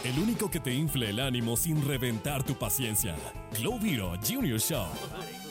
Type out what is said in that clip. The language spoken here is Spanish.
El único que te infle el ánimo sin reventar tu paciencia. Glow Vero Junior Show.